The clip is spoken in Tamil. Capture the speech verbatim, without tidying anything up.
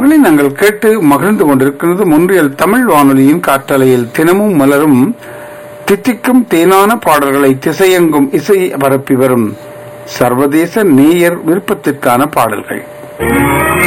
உறவுகளை நாங்கள் கேட்டு மகிழ்ந்து கொண்டிருக்கிறது முன்றியல் தமிழ் வானொலியின் காற்றலையில் தினமும் மலரும் தித்திக்கும் தேனான பாடல்களை திசையெங்கும் இசை பரப்பி வரும் சர்வதேச நேயர் விருப்பத்திற்கான பாடல்கள்.